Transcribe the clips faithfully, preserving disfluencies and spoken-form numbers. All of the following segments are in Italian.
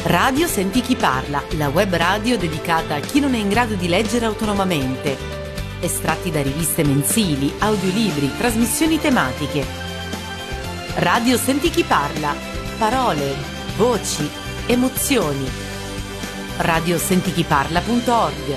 Radio Senti Chi Parla, la web radio dedicata a chi non è in grado di leggere autonomamente. Estratti da riviste mensili, audiolibri, trasmissioni tematiche. Radio Senti Chi Parla, parole, voci, emozioni. radio senti chi parla punto org.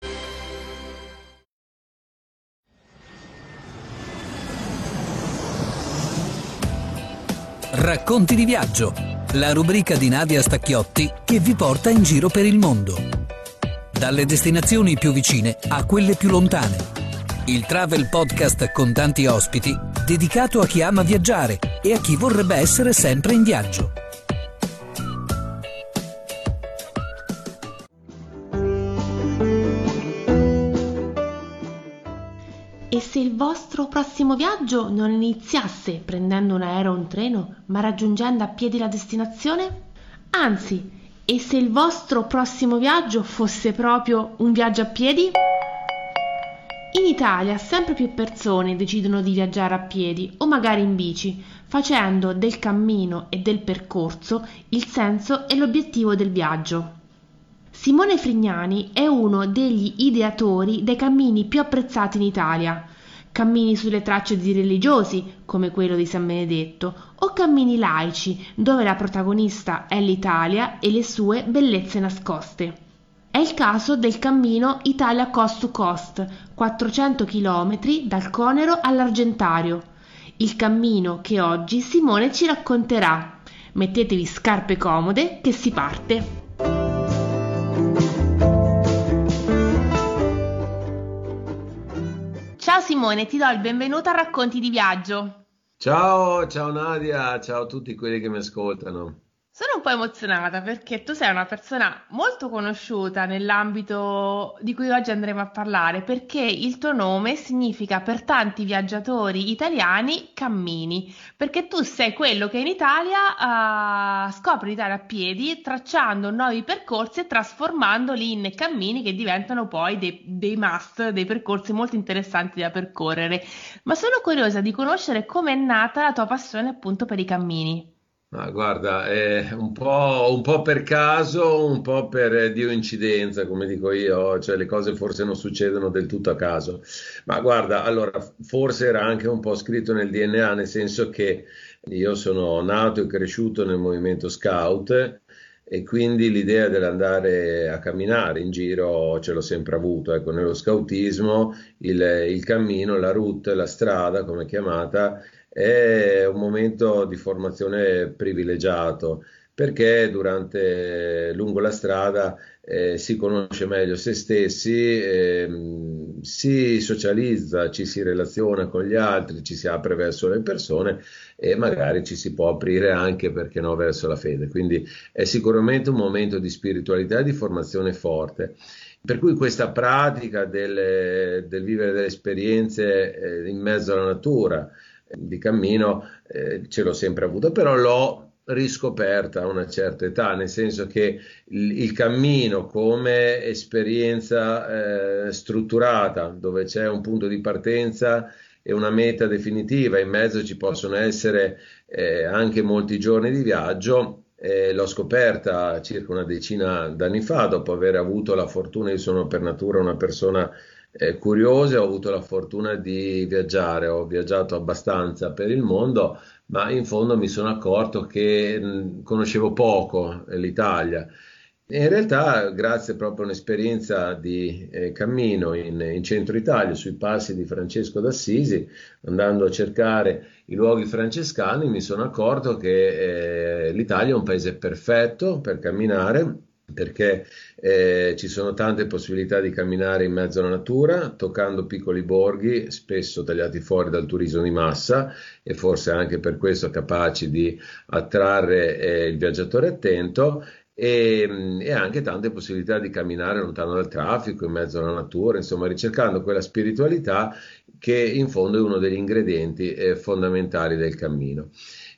Racconti di viaggio, la rubrica di Nadia Stacchiotti che vi porta in giro per il mondo. Dalle destinazioni più vicine a quelle più lontane. Il travel podcast con tanti ospiti, dedicato a chi ama viaggiare e a chi vorrebbe essere sempre in viaggio. E se il vostro prossimo viaggio non iniziasse prendendo un aereo o un treno, ma raggiungendo a piedi la destinazione? Anzi, e se il vostro prossimo viaggio fosse proprio un viaggio a piedi? In Italia sempre più persone decidono di viaggiare a piedi o magari in bici, facendo del cammino e del percorso il senso e l'obiettivo del viaggio. Simone Frignani è uno degli ideatori dei cammini più apprezzati in Italia, cammini sulle tracce di religiosi, come quello di San Benedetto, o cammini laici, dove la protagonista è l'Italia e le sue bellezze nascoste. È il caso del cammino Italia Coast to Coast, quattrocento chilometri dal Conero all'Argentario, il cammino che oggi Simone ci racconterà. Mettetevi scarpe comode che si parte! Ciao Simone, ti do il benvenuto a Racconti di Viaggio. Ciao, ciao Nadia, ciao a tutti quelli che mi ascoltano. Sono un po' emozionata perché tu sei una persona molto conosciuta nell'ambito di cui oggi andremo a parlare, perché il tuo nome significa per tanti viaggiatori italiani cammini, perché tu sei quello che in Italia uh, scopre l'Italia a piedi, tracciando nuovi percorsi e trasformandoli in cammini che diventano poi dei, dei must, dei percorsi molto interessanti da percorrere. Ma sono curiosa di conoscere come è nata la tua passione appunto per i cammini. Ma guarda, è un po', un po' per caso, un po' per Dio incidenza, come dico io, cioè le cose forse non succedono del tutto a caso. Ma guarda, allora, forse era anche un po' scritto nel D N A, nel senso che io sono nato e cresciuto nel movimento scout e quindi l'idea dell'andare a camminare in giro ce l'ho sempre avuto. Ecco, nello scoutismo il, il cammino, la route, la strada, come è chiamata, è un momento di formazione privilegiato perché durante, lungo la strada eh, si conosce meglio se stessi, eh, si socializza, ci si relaziona con gli altri, ci si apre verso le persone e magari ci si può aprire anche, perché no, verso la fede. Quindi è sicuramente un momento di spiritualità e di formazione forte. Per cui questa pratica del, del vivere delle esperienze eh, in mezzo alla natura, di cammino, eh, ce l'ho sempre avuto, però l'ho riscoperta a una certa età, nel senso che il, il cammino come esperienza eh, strutturata, dove c'è un punto di partenza e una meta definitiva, in mezzo ci possono essere eh, anche molti giorni di viaggio. Eh, l'ho scoperta circa una decina d'anni fa, dopo aver avuto la fortuna, io sono per natura una persona Eh, curioso, ho avuto la fortuna di viaggiare, ho viaggiato abbastanza per il mondo, ma in fondo mi sono accorto che mh, conoscevo poco eh, l'Italia. E in realtà, grazie proprio a un'esperienza di eh, cammino in, in centro Italia, sui passi di Francesco d'Assisi, andando a cercare i luoghi francescani, mi sono accorto che eh, l'Italia è un paese perfetto per camminare, perché eh, ci sono tante possibilità di camminare in mezzo alla natura, toccando piccoli borghi, spesso tagliati fuori dal turismo di massa e forse anche per questo capaci di attrarre eh, il viaggiatore attento, e, e anche tante possibilità di camminare lontano dal traffico, in mezzo alla natura, insomma ricercando quella spiritualità che in fondo è uno degli ingredienti eh, fondamentali del cammino.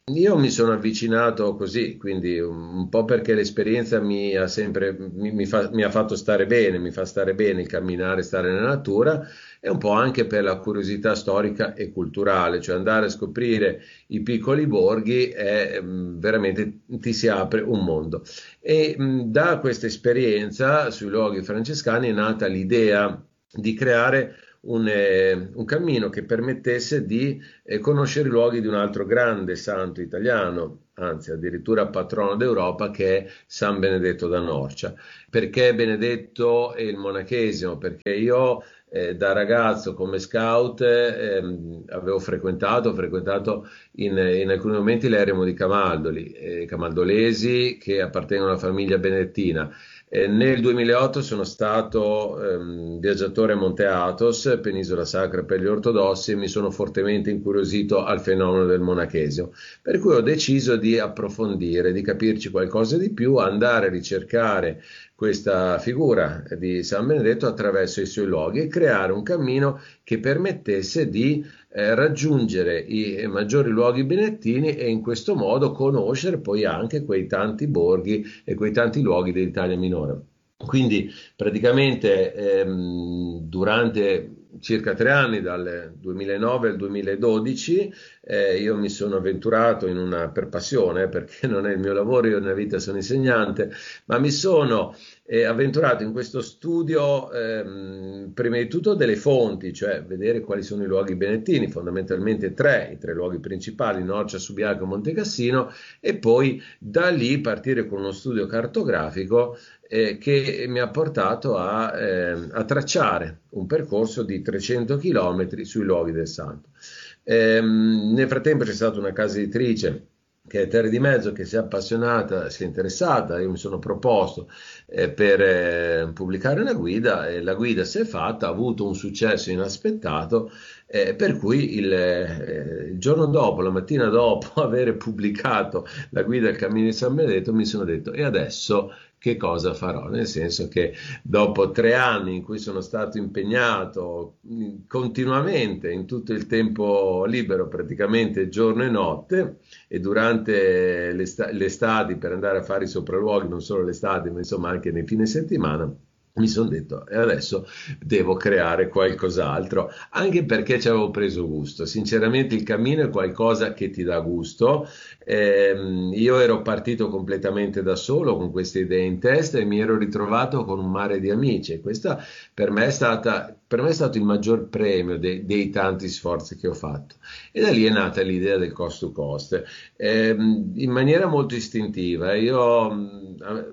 Io mi sono avvicinato così, quindi un, un po' perché l'esperienza mi ha sempre, mi, mi fa- mi ha fatto stare bene, mi fa stare bene il camminare, stare nella natura, e un po' anche per la curiosità storica e culturale, cioè andare a scoprire i piccoli borghi è mm, veramente ti si apre un mondo. E mm, da questa esperienza sui luoghi francescani è nata l'idea di creare un, eh, un cammino che permettesse di e conoscere i luoghi di un altro grande santo italiano, anzi addirittura patrono d'Europa, che è San Benedetto da Norcia. Perché Benedetto e il monachesimo? Perché io eh, da ragazzo come scout ehm, avevo frequentato, ho frequentato in, in alcuni momenti l'eremo di Camaldoli, eh, camaldolesi che appartengono alla famiglia benedettina. Eh, nel duemilaotto sono stato ehm, viaggiatore a Monte Athos, penisola sacra per gli ortodossi, e mi sono fortemente incuriosito al fenomeno del monachesimo, per cui ho deciso di approfondire, di capirci qualcosa di più, andare a ricercare questa figura di San Benedetto attraverso i suoi luoghi e creare un cammino che permettesse di eh, raggiungere i maggiori luoghi benedettini e in questo modo conoscere poi anche quei tanti borghi e quei tanti luoghi dell'Italia minore. Quindi praticamente ehm, durante circa tre anni, dal duemilanove al duemiladodici, eh, io mi sono avventurato in una, per passione, perché non è il mio lavoro, io nella vita sono insegnante, ma mi sono eh, avventurato in questo studio ehm, prima di tutto delle fonti, cioè vedere quali sono i luoghi benedettini, fondamentalmente tre, i tre luoghi principali, Norcia, Subiaco e Monte Cassino, e poi da lì partire con uno studio cartografico eh, che mi ha portato a, eh, a tracciare un percorso di trecento chilometri sui luoghi del santo. Ehm, nel frattempo c'è stata una casa editrice che è Terre di Mezzo, che si è appassionata, si è interessata, io mi sono proposto eh, per eh, pubblicare una guida, e la guida si è fatta, ha avuto un successo inaspettato, eh, per cui il, eh, il giorno dopo, la mattina dopo aver pubblicato la guida al Cammino di San Benedetto, mi sono detto: e adesso che cosa farò? Nel senso che dopo tre anni in cui sono stato impegnato continuamente, in tutto il tempo libero, praticamente giorno e notte, e durante le estati per andare a fare i sopralluoghi, non solo l'estate, ma insomma anche nei fine settimana, mi sono detto: e adesso devo creare qualcos'altro, anche perché ci avevo preso gusto. Sinceramente il cammino è qualcosa che ti dà gusto. Eh, io ero partito completamente da solo con queste idee in testa e mi ero ritrovato con un mare di amici, e questa per me è stata, per me è stato il maggior premio de, dei tanti sforzi che ho fatto. E da lì è nata l'idea del cost to cost, eh, in maniera molto istintiva. Io mh,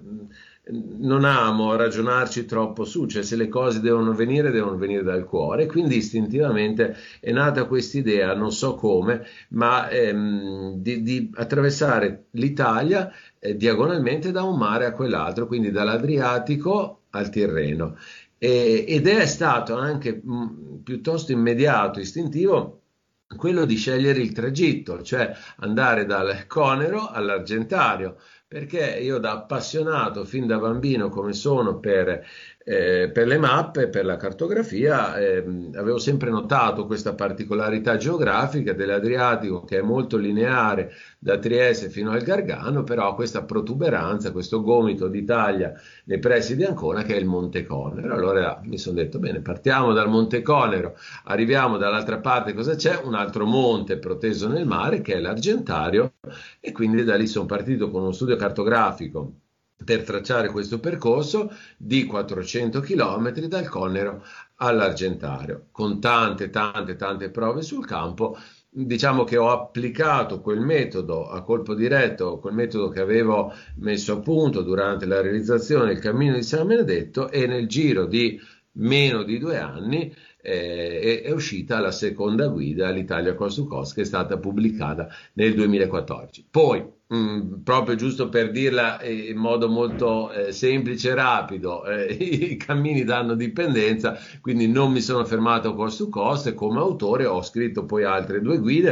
non amo ragionarci troppo su, cioè se le cose devono venire, devono venire dal cuore, quindi istintivamente è nata questa idea, non so come, ma ehm, di, di attraversare l'Italia eh, diagonalmente da un mare a quell'altro, quindi dall'Adriatico al Tirreno. E, ed è stato anche mh, piuttosto immediato, istintivo, quello di scegliere il tragitto, cioè andare dal Conero all'Argentario, perché io da appassionato fin da bambino come sono per, eh, per le mappe, per la cartografia, eh, avevo sempre notato questa particolarità geografica dell'Adriatico, che è molto lineare da Trieste fino al Gargano, però questa protuberanza, questo gomito d'Italia nei pressi di Ancona, che è il Monte Conero. Allora mi sono detto: bene, partiamo dal Monte Conero, arriviamo dall'altra parte, cosa c'è? Un altro monte proteso nel mare che è l'Argentario, e quindi da lì sono partito con uno studio cartografico per tracciare questo percorso di quattrocento chilometri dal Conero all'Argentario, con tante, tante, tante prove sul campo. Diciamo che ho applicato quel metodo a colpo diretto, quel metodo che avevo messo a punto durante la realizzazione del Cammino di San Benedetto, e nel giro di meno di due anni eh, è, è uscita la seconda guida, l'Italia Cost to Cost, che è stata pubblicata nel duemilaquattordici. Poi, mh, proprio giusto per dirla in modo molto eh, semplice e rapido, eh, i cammini danno dipendenza, quindi non mi sono fermato a Cost to Cost, e come autore ho scritto poi altre due guide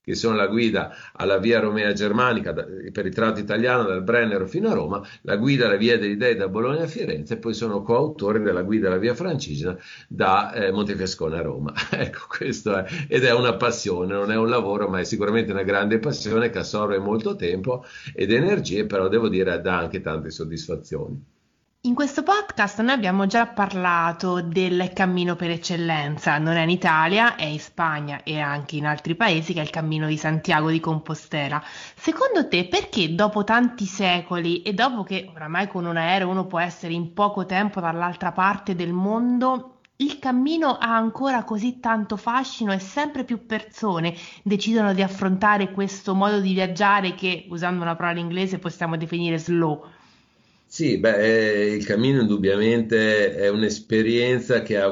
che sono la guida alla Via Romea Germanica da, per il tratto italiano dal Brennero fino a Roma, la guida alla Via degli Dei da Bologna a Firenze, e poi sono coautore della guida alla Via Francigena da eh, Montefiascone a Roma. Ecco, questo è, ed è una passione, non è un lavoro, ma è sicuramente una grande passione che assorbe molto tempo ed energie, però devo dire dà anche tante soddisfazioni. In questo podcast noi abbiamo già parlato del cammino per eccellenza, non è in Italia, è in Spagna e anche in altri paesi, che è il cammino di Santiago di Compostela. Secondo te, perché dopo tanti secoli e dopo che oramai con un aereo uno può essere in poco tempo dall'altra parte del mondo, il cammino ha ancora così tanto fascino e sempre più persone decidono di affrontare questo modo di viaggiare che, usando una parola inglese, possiamo definire slow? Sì, beh, eh, il cammino indubbiamente è un'esperienza che ha